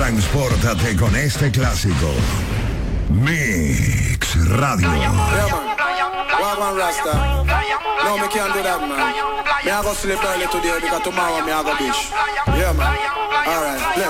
Transpórtate con este clásico. Mix Radio. Yeah, man. Wagwan Rasta. No, me can't do that, man. Me I go sleep early today because tomorrow me I go beach. Yeah, man. Alright.